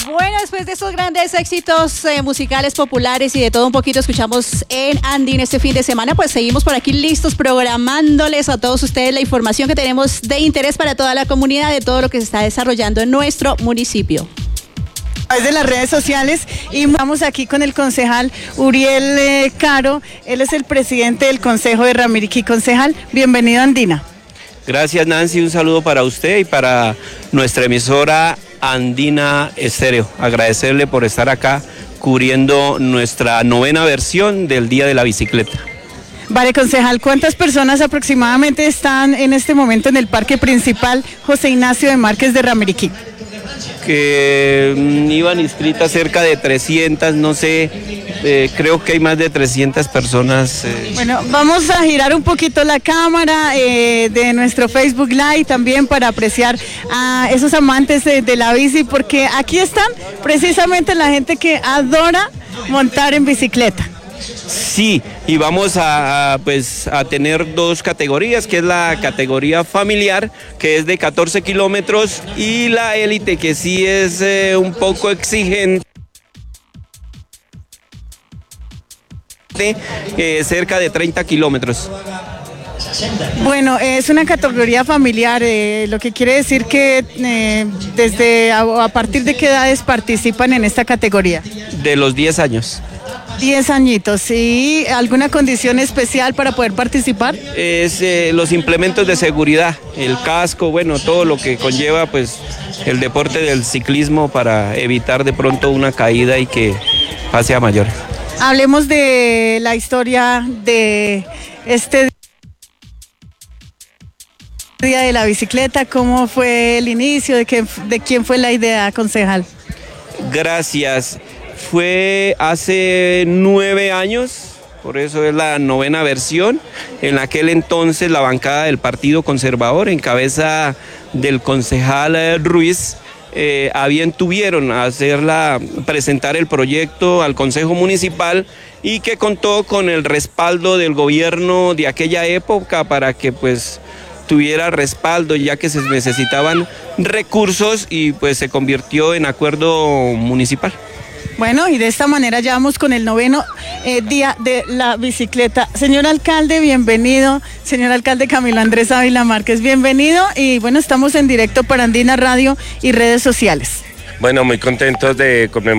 Bueno, después de estos grandes éxitos musicales populares y de todo un poquito escuchamos en Andina este fin de semana, pues seguimos por aquí listos programándoles a todos ustedes la información que tenemos de interés para toda la comunidad de todo lo que se está desarrollando en nuestro municipio. A través de las redes sociales y vamos aquí con el concejal Uriel Caro, él es el presidente del Consejo de Ramiriquí. Concejal, bienvenido a Andina. Gracias Nancy, un saludo para usted y para nuestra emisora Andina Estéreo. Agradecerle por estar acá cubriendo nuestra 9ª versión del Día de la Bicicleta. Vale, concejal, ¿cuántas personas aproximadamente están en este momento en el parque principal José Ignacio de Márquez de Ramiriquí? Que iban inscritas cerca de 300, no sé, creo que hay más de 300 personas. Bueno, vamos a girar un poquito la cámara de nuestro Facebook Live también para apreciar a esos amantes de la bici, porque aquí están precisamente la gente que adora montar en bicicleta. Sí, y vamos a tener 2 categorías, que es la categoría familiar, que es de 14 kilómetros, y la élite, que sí es un poco exigente, cerca de 30 kilómetros. Bueno, es una categoría familiar, lo que quiere decir que a partir de qué edades participan en esta categoría. De los 10 años. 10 añitos, ¿y alguna condición especial para poder participar? Es los implementos de seguridad, el casco, bueno, todo lo que conlleva pues el deporte del ciclismo para evitar de pronto una caída y que pase a mayores. Hablemos de la historia de este Día de la Bicicleta, ¿cómo fue el inicio? ¿De quién fue la idea, concejal? Gracias. Fue hace 9 años, por eso es la 9ª versión. En aquel entonces la bancada del Partido Conservador, en cabeza del concejal Ruiz, tuvieron a presentar el proyecto al Consejo Municipal y que contó con el respaldo del gobierno de aquella época para que pues tuviera respaldo, ya que se necesitaban recursos, y pues se convirtió en acuerdo municipal. Bueno, y de esta manera ya vamos con el 9º Día de la Bicicleta. Señor alcalde, bienvenido. Señor alcalde Camilo Andrés Ávila Márquez, bienvenido. Y bueno, estamos en directo para Andina Radio y redes sociales. Bueno, muy contentos de conmemorar